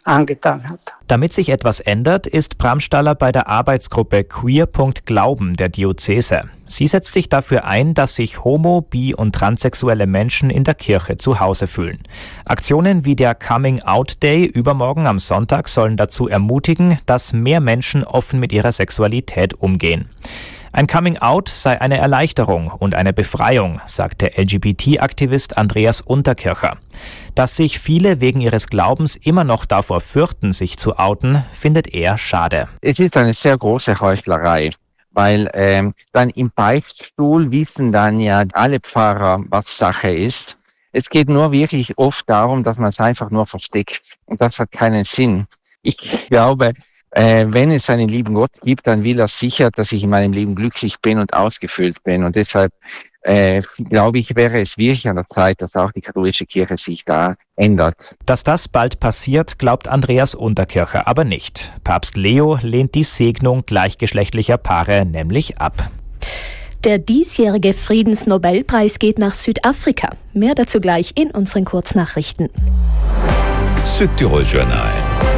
angetan hat. Damit sich etwas ändert, ist Bramstaller bei der Arbeitsgruppe Queer.Glauben der Diözese. Sie setzt sich dafür ein, dass sich homo-, bi- und transsexuelle Menschen in der Kirche zu Hause fühlen. Aktionen wie der Coming Out Day übermorgen am Sonntag sollen dazu ermutigen, dass mehr Menschen offen mit ihrer Sexualität umgehen. Ein Coming Out sei eine Erleichterung und eine Befreiung, sagt der LGBT-Aktivist Andreas Unterkircher. Dass sich viele wegen ihres Glaubens immer noch davor fürchten, sich zu outen, findet er schade. Es ist eine sehr große Heuchlerei, weil dann im Beichtstuhl wissen dann ja alle Pfarrer, was Sache ist. Es geht nur wirklich oft darum, dass man es einfach nur versteckt. Und das hat keinen Sinn. Ich glaube, wenn es einen lieben Gott gibt, dann will er sicher, dass ich in meinem Leben glücklich bin und ausgefüllt bin. Und deshalb glaube ich, wäre es wirklich an der Zeit, dass auch die katholische Kirche sich da ändert. Dass das bald passiert, glaubt Andreas Unterkircher aber nicht. Papst Leo lehnt die Segnung gleichgeschlechtlicher Paare nämlich ab. Der diesjährige Friedensnobelpreis geht nach Südafrika. Mehr dazu gleich in unseren Kurznachrichten. Südtirol Journal.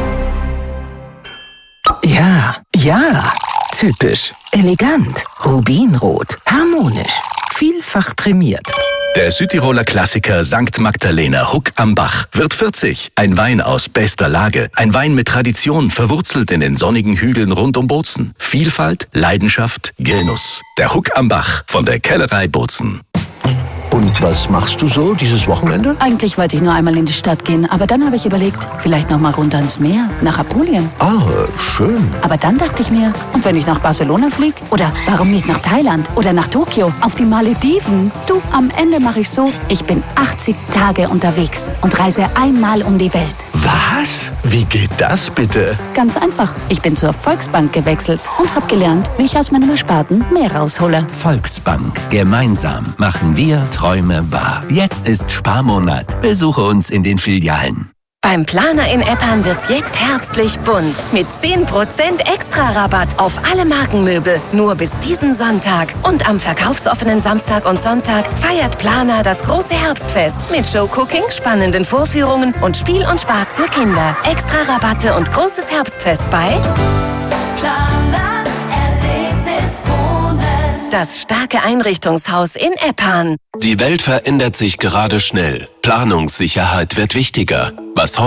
Ja, typisch, elegant, rubinrot, harmonisch, vielfach prämiert. Der Südtiroler Klassiker St. Magdalena Huck am Bach wird 40. Ein Wein aus bester Lage. Ein Wein mit Tradition, verwurzelt in den sonnigen Hügeln rund um Bozen. Vielfalt, Leidenschaft, Genuss. Der Huck am Bach von der Kellerei Bozen. Und was machst du so dieses Wochenende? Eigentlich wollte ich nur einmal in die Stadt gehen, aber dann habe ich überlegt, vielleicht noch mal runter ins Meer, nach Apulien. Ah, schön. Aber dann dachte ich mir, und wenn ich nach Barcelona fliege? Oder warum nicht nach Thailand? Oder nach Tokio? Auf die Malediven? Du, am Ende mache ich so, ich bin 80 Tage unterwegs und reise einmal um die Welt. Was? Wie geht das bitte? Ganz einfach. Ich bin zur Volksbank gewechselt und habe gelernt, wie ich aus meinem Ersparten mehr raushole. Volksbank. Gemeinsam machen wir Träume wahr. Jetzt ist Sparmonat. Besuche uns in den Filialen. Beim Planer in Eppan wird's jetzt herbstlich bunt. Mit 10% extra Rabatt auf alle Markenmöbel. Nur bis diesen Sonntag. Und am verkaufsoffenen Samstag und Sonntag feiert Planer das große Herbstfest. Mit Showcooking, spannenden Vorführungen und Spiel und Spaß für Kinder. Extra Rabatte und großes Herbstfest bei Planer Erlebniswohnen. Das starke Einrichtungshaus in Eppan. Die Welt verändert sich gerade schnell. Planungssicherheit wird wichtiger. Was